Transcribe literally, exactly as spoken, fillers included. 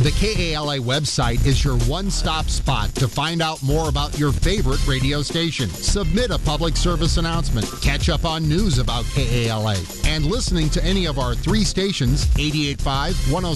The K A L A website is your one-stop spot to find out more about your favorite radio station. Submit a public service announcement, catch up on news about K A L A, and listening to any of our three stations, eighty-eight point five, one oh